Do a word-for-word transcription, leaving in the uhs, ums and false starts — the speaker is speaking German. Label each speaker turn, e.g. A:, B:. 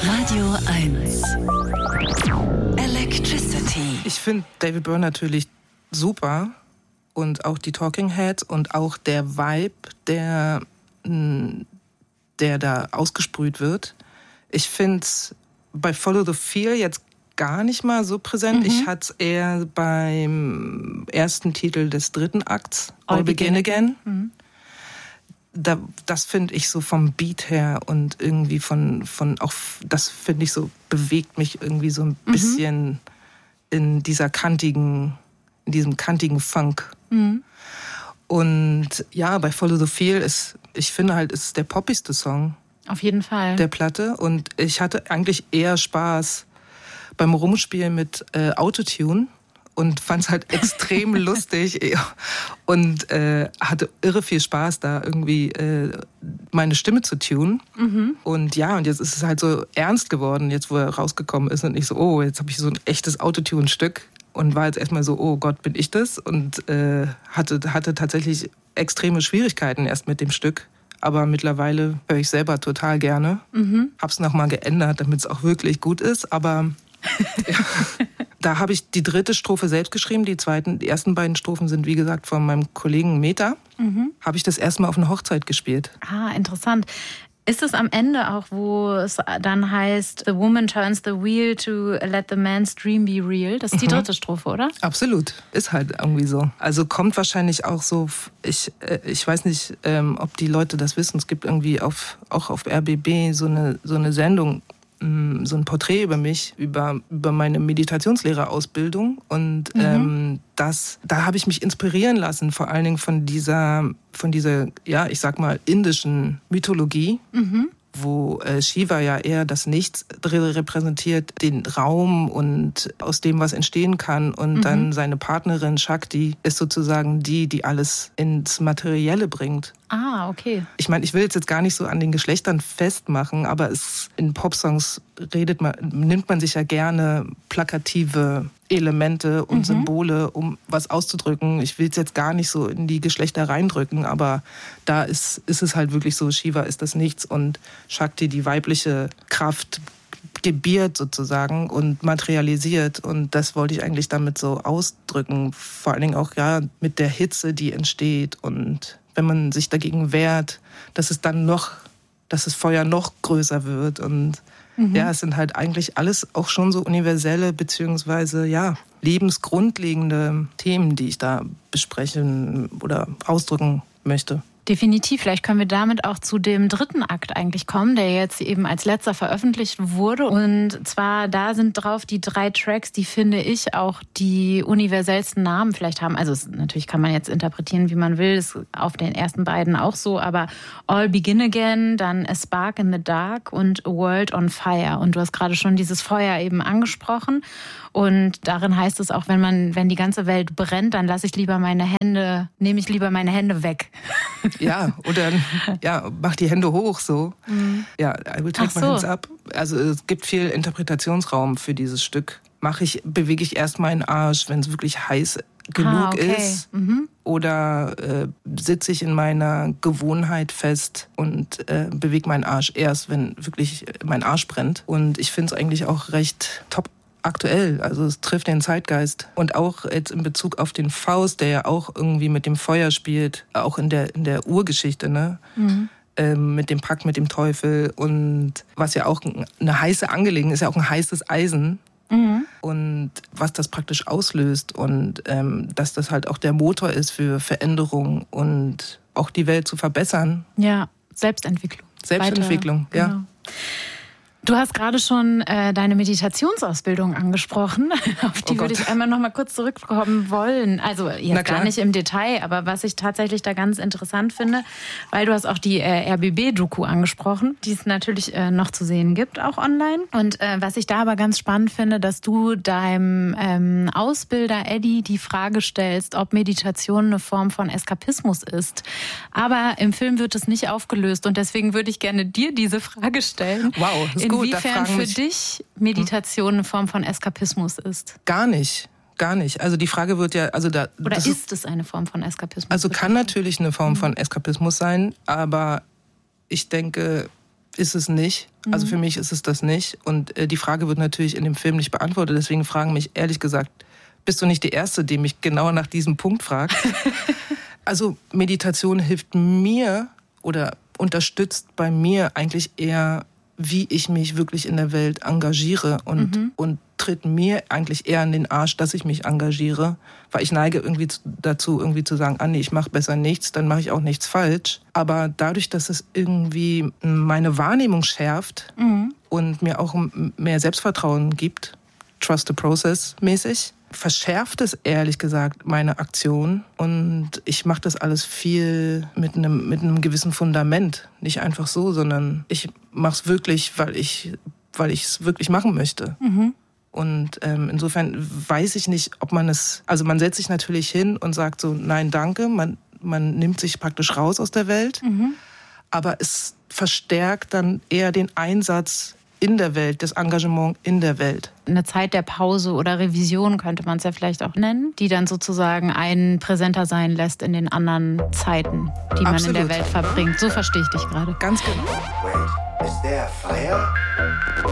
A: Radio eins. Electricity.
B: Ich finde David Byrne natürlich super und auch die Talking Heads und auch der Vibe, der, der da ausgesprüht wird. Ich finde es bei Follow the Feel jetzt gar nicht mal so präsent. Mhm. Ich hatte es eher beim ersten Titel des dritten Akts, All, All Begin, Begin Again. Mhm. Da, das finde ich so vom Beat her und irgendwie von, von auch, das finde ich so, bewegt mich irgendwie so ein bisschen mhm. in dieser kantigen, in diesem kantigen Funk. Mhm. Und ja, bei Follow the Feel ist, ich finde halt, ist der poppigste Song.
C: Auf jeden Fall.
B: Der Platte. Und ich hatte eigentlich eher Spaß beim Rumspielen mit äh, Autotune und fand es halt extrem lustig und äh, hatte irre viel Spaß, da irgendwie äh, meine Stimme zu tunen. Mhm. Und ja, und jetzt ist es halt so ernst geworden, jetzt wo er rausgekommen ist und ich so, oh, jetzt habe ich so ein echtes Autotune-Stück und war jetzt erstmal so, oh Gott, bin ich das? Und äh, hatte, hatte tatsächlich extreme Schwierigkeiten erst mit dem Stück. Aber mittlerweile höre ich selber total gerne. Mhm. Hab's nochmal geändert, damit es auch wirklich gut ist, aber ja. Da habe ich die dritte Strophe selbst geschrieben. Die zweiten, die ersten beiden Strophen sind, wie gesagt, von meinem Kollegen Meta. Mhm. Habe ich das erste Mal auf einer Hochzeit gespielt.
C: Ah, interessant. Ist es am Ende auch, wo es dann heißt, the woman turns the wheel to let the man's dream be real? Das ist die mhm. dritte Strophe, oder?
B: Absolut. Ist halt irgendwie so. Also kommt wahrscheinlich auch so, ich, ich weiß nicht, ähm, ob die Leute das wissen, es gibt irgendwie auf, auch auf R B B so eine, so eine Sendung, so ein Porträt über mich, über, über meine Meditationslehrerausbildung. Und mhm. ähm, das, da habe ich mich inspirieren lassen, vor allen Dingen von dieser, von dieser, ja, ich sag mal, indischen Mythologie, mhm. wo äh, Shiva ja eher das Nichts repräsentiert, den Raum und aus dem, was entstehen kann. Und mhm. dann seine Partnerin Shakti ist sozusagen die, die alles ins Materielle bringt.
C: Ah, okay.
B: Ich meine, ich will jetzt gar nicht so an den Geschlechtern festmachen, aber es, in Popsongs redet man, nimmt man sich ja gerne plakative Elemente und mhm. Symbole, um was auszudrücken. Ich will es jetzt gar nicht so in die Geschlechter reindrücken, aber da ist, ist es halt wirklich so, Shiva ist das Nichts und Shakti die weibliche Kraft gebiert sozusagen und materialisiert. Und das wollte ich eigentlich damit so ausdrücken. Vor allen Dingen auch ja mit der Hitze, die entsteht und wenn man sich dagegen wehrt, dass es dann noch, dass das Feuer noch größer wird. Und mhm. ja, es sind halt eigentlich alles auch schon so universelle beziehungsweise ja, lebensgrundlegende Themen, die ich da besprechen oder ausdrücken möchte.
C: Definitiv. Vielleicht können wir damit auch zu dem dritten Akt eigentlich kommen, der jetzt eben als letzter veröffentlicht wurde. Und zwar, da sind drauf die drei Tracks, die, finde ich, auch die universellsten Namen vielleicht haben. Also es, natürlich kann man jetzt interpretieren, wie man will. Das ist auf den ersten beiden auch so. Aber All Begin Again, dann A Spark in the Dark und A World on Fire. Und du hast gerade schon dieses Feuer eben angesprochen. Und darin heißt es auch, wenn man, wenn die ganze Welt brennt, dann lasse ich lieber meine Hände, nehme ich lieber meine Hände weg.
B: Ja, oder ja, mach die Hände hoch so. Mhm. Ja, I will take
C: Ach
B: my
C: so.
B: hands up. Also es gibt viel Interpretationsraum für dieses Stück. Mache ich, bewege ich erst meinen Arsch, wenn es wirklich heiß genug
C: ah, okay.
B: ist.
C: Mhm.
B: Oder äh, sitze ich in meiner Gewohnheit fest und äh, bewege meinen Arsch erst, wenn wirklich mein Arsch brennt. Und ich finde es eigentlich auch recht top aktuell, also es trifft den Zeitgeist. Und auch jetzt in Bezug auf den Faust, der ja auch irgendwie mit dem Feuer spielt, auch in der, in der Urgeschichte, ne? Mhm. Ähm, mit dem Pakt mit dem Teufel und was ja auch eine heiße Angelegenheit ist, ja auch ein heißes Eisen. Mhm. Und was das praktisch auslöst und ähm, dass das halt auch der Motor ist für Veränderung und auch die Welt zu verbessern.
C: Ja, Selbstentwicklung.
B: Selbstentwicklung,
C: Weiter,
B: ja.
C: Genau. Du hast gerade schon äh, deine Meditationsausbildung angesprochen. Auf die oh würde ich einmal noch mal kurz zurückkommen wollen. Also jetzt gar nicht im Detail, aber was ich tatsächlich da ganz interessant finde, weil du hast auch die äh, R B B-Doku angesprochen, die es natürlich äh, noch zu sehen gibt, auch online. Und äh, was ich da aber ganz spannend finde, dass du deinem ähm, Ausbilder Eddie die Frage stellst, ob Meditation eine Form von Eskapismus ist. Aber im Film wird es nicht aufgelöst und deswegen würde ich gerne dir diese Frage stellen.
B: Wow, das ist gut.
C: Inwiefern für dich Meditation eine Form von Eskapismus ist?
B: Gar nicht, gar nicht. Also die Frage wird ja, also da
C: oder ist, ist es eine Form von Eskapismus?
B: Also kann natürlich eine Form von Eskapismus sein, aber ich denke, ist es nicht. Also für mich ist es das nicht. Und äh, die Frage wird natürlich in dem Film nicht beantwortet. Deswegen fragen mich ehrlich gesagt, bist du nicht die Erste, die mich genau nach diesem Punkt fragt? Also Meditation hilft mir oder unterstützt bei mir eigentlich eher, wie ich mich wirklich in der Welt engagiere und, mhm. und tritt mir eigentlich eher in den Arsch, dass ich mich engagiere, weil ich neige irgendwie dazu, irgendwie zu sagen, ah nee, ich mache besser nichts, dann mache ich auch nichts falsch. Aber dadurch, dass es irgendwie meine Wahrnehmung schärft mhm. und mir auch mehr Selbstvertrauen gibt, Trust the Process mäßig, verschärft es ehrlich gesagt meine Aktion und ich mache das alles viel mit einem mit einem gewissen Fundament, nicht einfach so, sondern ich mache es wirklich, weil ich weil ich es wirklich machen möchte. Mhm. Und ähm, insofern weiß ich nicht, ob man es, also man setzt sich natürlich hin und sagt so, nein, danke, man man nimmt sich praktisch raus aus der Welt, mhm. aber es verstärkt dann eher den Einsatz in der Welt, das Engagement in der Welt.
C: Eine Zeit der Pause oder Revision könnte man es ja vielleicht auch nennen, die dann sozusagen einen präsenter sein lässt in den anderen Zeiten, die man Absolut. in der Welt verbringt. So verstehe ich dich gerade.
B: Ganz genau.
D: Wait, is there a fire?